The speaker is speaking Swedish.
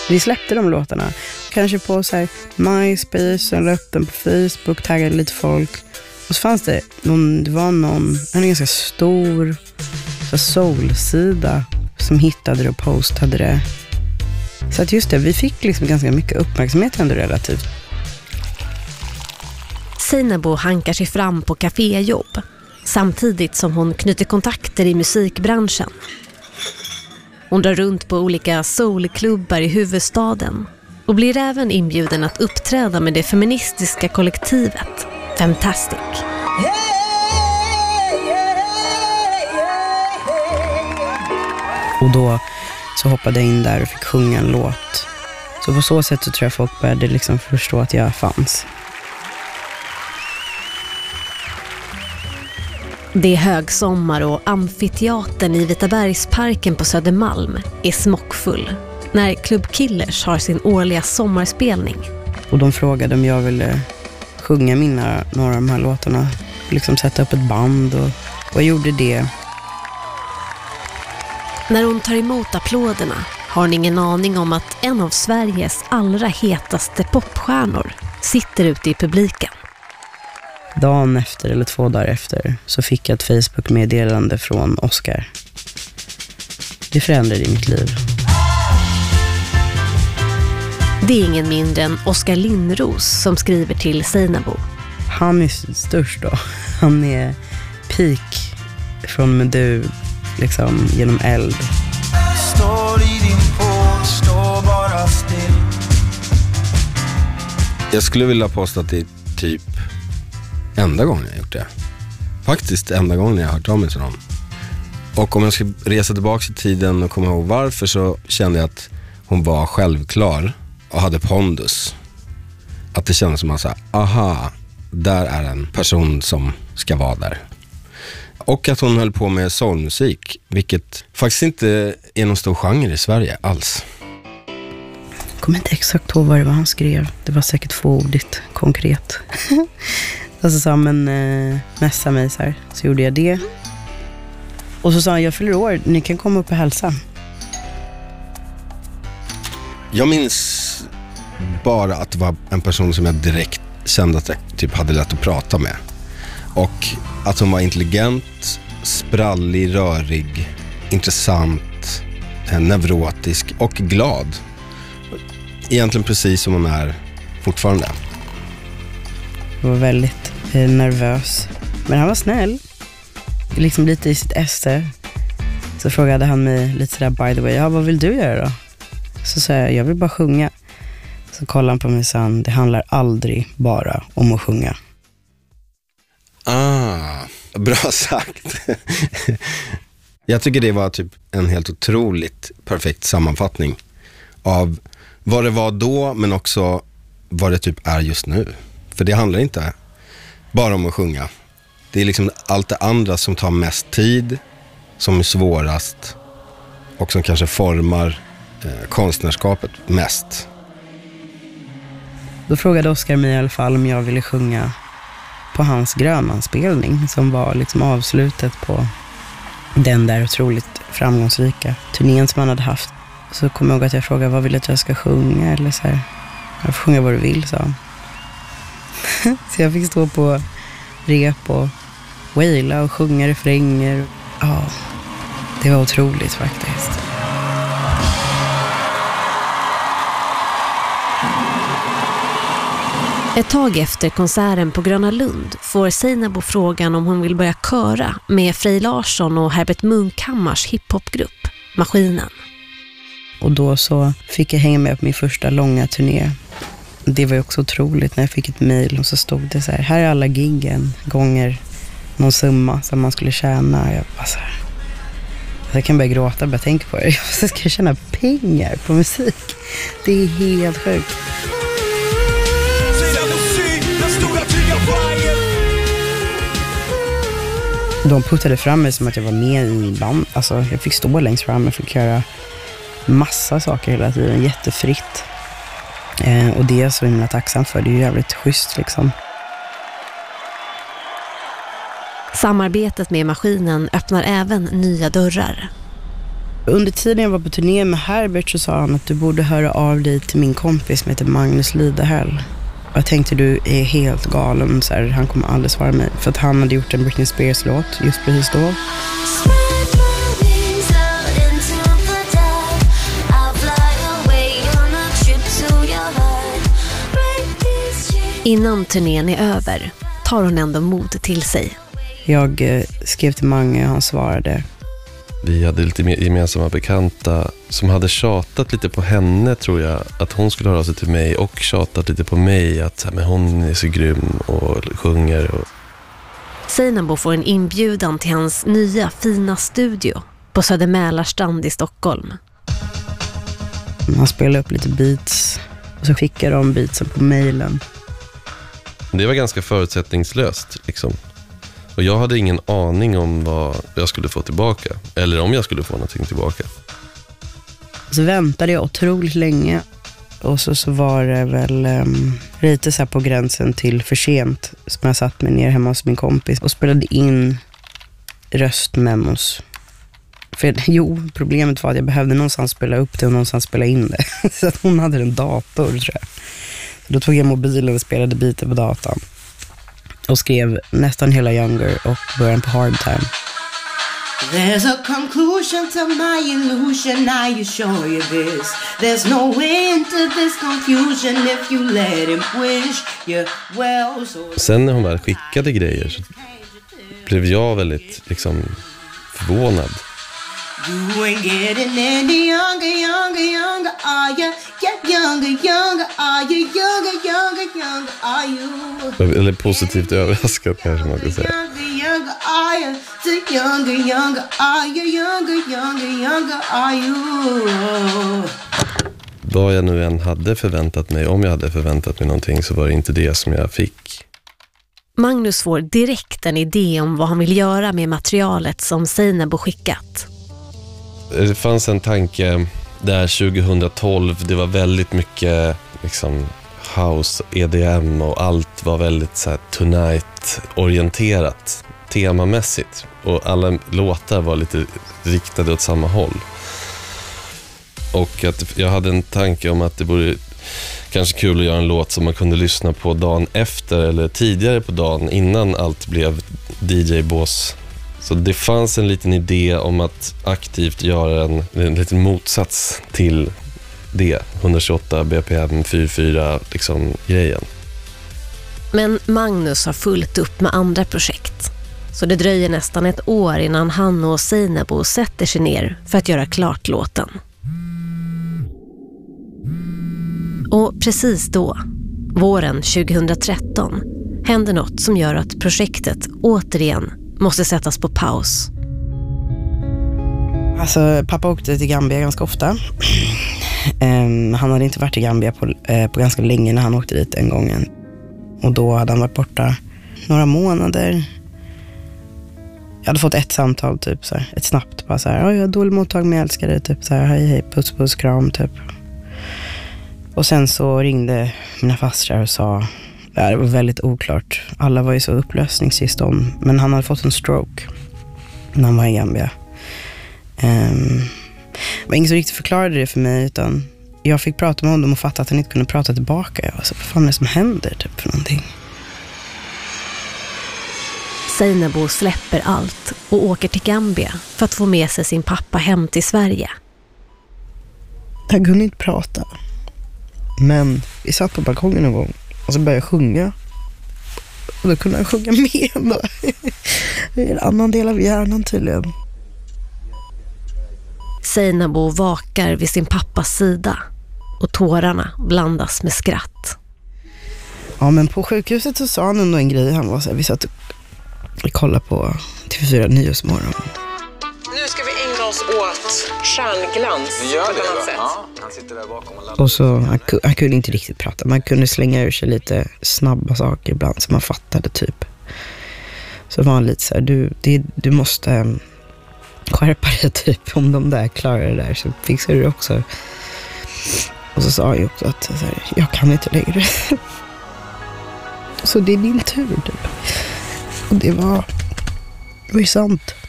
Vi släppte de låtarna. Kanske på så här MySpace, eller öppen på Facebook, taggade lite folk. Och så fanns det en ganska stor soul-sida som hittade det och postade det. Så att just det, vi fick liksom ganska mycket uppmärksamhet ändå relativt. Seinabo hankar sig fram på kaféjobb samtidigt som hon knyter kontakter i musikbranschen. Hon drar runt på olika soulklubbar i huvudstaden och blir även inbjuden att uppträda med det feministiska kollektivet Fantastic. Och då så hoppade jag in där och fick sjunga en låt. Så på så sätt så tror jag folk började liksom förstå att jag fanns. Det är högsommar och amfiteatern i Vitabergsparken på Södermalm är smockfull när Club Killers har sin årliga sommarspelning. Och de frågade om jag ville sjunga några av de här låtarna. Liksom sätta upp ett band och jag gjorde det. När hon tar emot applåderna har hon ingen aning om att en av Sveriges allra hetaste popstjärnor sitter ute i publiken. Dagen efter eller 2 dagar efter så fick jag ett Facebook-meddelande från Oscar. Det förändrade i mitt liv. Det är ingen mindre än Oskar Lindros som skriver till Seinabo. Han är störst då. Han är peak från Medu, liksom genom eld. Står i din port, står bara still. Jag skulle vilja påstå att det är typ enda gången jag gjort det. Faktiskt enda gången jag har hört av mig till någon. Och om jag ska resa tillbaka i tiden och komma ihåg varför, så kände jag att hon var självklar och hade pondus. Att det kändes som att säga, aha, där är en person som ska vara där. Och att hon höll på med soulmusik, vilket faktiskt inte är någon stor genre i Sverige alls. Jag kommer inte exakt ihåg vad det var han skrev. Det var säkert fåordigt, konkret. Och så sa han, men mässa mig så här. Så gjorde jag det. Och så sa han, jag fyller år, ni kan komma upp och hälsa. Jag minns bara att det var en person som jag direkt kände att jag typ hade lätt att prata med. Och att hon var intelligent, sprallig, rörig, intressant, neurotisk och glad. Egentligen precis som hon är fortfarande. Jag var väldigt nervös. Men han var snäll. Liksom lite i sitt esse. Så frågade han mig lite sådär, by the way, ja, vad vill du göra då? Så sa jag vill bara sjunga. Så kollade han på mig och sa, det handlar aldrig bara om att sjunga. Bra sagt. Jag tycker det var typ en helt otroligt perfekt sammanfattning av vad det var då, men också vad det typ är just nu. För det handlar inte bara om att sjunga. Det är liksom allt det andra som tar mest tid, som är svårast och som kanske formar konstnärskapet mest. Då frågade Oscar mig i alla fall om jag ville sjunga på hans Grönlandsspelning som var liksom avslutet på den där otroligt framgångsrika turnén som han hade haft. Så kom jag ihåg att jag frågade, vad vill du att jag ska sjunga? Eller så här, jag får sjunga vad du vill, sa han. Så jag fick stå på rep och waila och sjunga refränger. Ja, det var otroligt faktiskt. Ett tag efter konserten på Gröna Lund får Seinabo frågan om hon vill börja köra med Frej Larsson och Herbert Munkhammars hiphopgrupp, Maskinen. Och då så fick jag hänga med på min första långa turné. Det var ju också otroligt när jag fick ett mejl och så stod det så här är alla giggen gånger någon summa som man skulle tjäna. Jag bara så här, jag kan börja gråta bara tänka på det. Så ska jag tjäna pengar på musik. Det är helt sjukt. De puttade fram mig som att jag var med i band. Alltså jag fick stå längst fram och fick göra massa saker hela tiden, jättefritt. Och det är jag så himla tacksam för. Det är ju jävligt schysst liksom. Samarbetet med Maskinen öppnar även nya dörrar. Under tiden jag var på turné med Herbert så sa han att du borde höra av dig till min kompis som heter Magnus Lidehäll. Jag tänkte du är helt galen, så här, han kommer aldrig svara mig. För att han hade gjort en Britney Spears-låt just precis då. Innan turnén är över tar hon ändå mod till sig. Jag skrev till Mange och han svarade. Vi hade lite gemensamma bekanta som hade tjatat lite på henne, tror jag, att hon skulle höra av sig till mig, och tjatat lite på mig att men hon är så grym och sjunger. Seinabo får en inbjudan till hans nya fina studio på Södermälarstrand i Stockholm. Han spelade upp lite beats och så skickade de beatsen på mejlen. Det var ganska förutsättningslöst liksom. Och jag hade ingen aning om vad jag skulle få tillbaka. Eller om jag skulle få någonting tillbaka. Så väntade jag otroligt länge. Och så var det väl lite så här på gränsen till för sent. Som jag satt mig ner hemma hos min kompis och spelade in röstmemos. För problemet var att jag behövde någonstans spela upp det och någonstans spela in det. Så att hon hade en dator, tror jag. Då tog jag mobilen och spelade bitar på datan. Och skrev nästan hela Younger och början på Hard Time. There's a conclusion to my illusion, I assure you this. There's no end to this confusion if you let him wish you well. Sen när hon väl skickade grejer så blev jag väldigt liksom förvånad. You ain't getting any younger, are you? Get younger, are you? Younger, are you? Eller positivt överraskad kanske man kan säga. Younger, are you? Younger, are you? Younger, are you? Vad jag nu än hade förväntat mig, om jag hade förväntat mig någonting, så var det inte det som jag fick. Magnus får direkt en idé om vad han vill göra med materialet som Seinabo skickat. Det fanns en tanke där 2012, det var väldigt mycket liksom house, EDM och allt var väldigt så här Tonight-orienterat temamässigt. Och alla låtar var lite riktade åt samma håll. Och att jag hade en tanke om att det vore kanske kul att göra en låt som man kunde lyssna på dagen efter eller tidigare på dagen innan allt blev DJ-bås. Så det fanns en liten idé om att aktivt göra en liten motsats till det. 128 BPM 44 liksom grejen. Men Magnus har fullt upp med andra projekt. Så det dröjer nästan ett år innan han och Seinabo sätter sig ner för att göra klart låten. Och precis då, våren 2013, händer något som gör att projektet återigen måste sättas på paus. Alltså, pappa åkte till Gambia ganska ofta. Han hade inte varit i Gambia på ganska länge när han åkte dit en gång. Och då hade han varit borta några månader. Jag hade fått ett samtal, typ så här, ett snabbt, bara så här: jag har dålig mottagning, men jag älskar dig, typ så här, hej, puss, puss, kram, typ. Och sen så ringde mina fastrar och sa, det var väldigt oklart. Alla var ju så upplösningstillstånd, men han hade fått en stroke när han var i Gambia. Men ingen som riktigt förklarade det för mig, utan jag fick prata med honom och fatta att han inte kunde prata tillbaka. Jag var så, vad fan är det som händer, typ, för någonting? Seinabo släpper allt och åker till Gambia för att få med sig sin pappa hem till Sverige. Jag kunde inte prata. Men vi satt på balkongen någon gång och så började jag sjunga. Och då kunde jag sjunga med då. Det är en annan del av hjärnan tydligen. Seinabo vakar vid sin pappas sida och tårarna blandas med skratt. Ja, men på sjukhuset så sa han ändå en grej. Han var så här, vi satt och kollade på TV4 Nyhetsmorgon. Nu ska vi ägna oss åt stjärnglans på ett annat sätt. Ja, han sitter där bakom och så han kunde inte riktigt prata. Man kunde slänga ur sig lite snabba saker ibland som man fattade, typ. Så var han lite så här, du måste skärpa dig, typ. Om de där klarar det där så fixar du det också. Och så sa jag också att så här, jag kan inte längre. Så det är din tur, typ. Och det var sant.